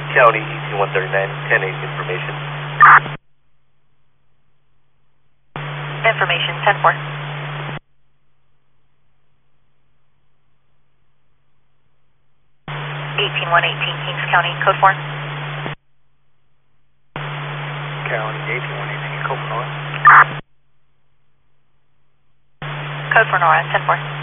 County 139, 10-8 information. Information 10-4. Kings County, code 4. County 18118, code for Nora. Code for Nora, 10-4.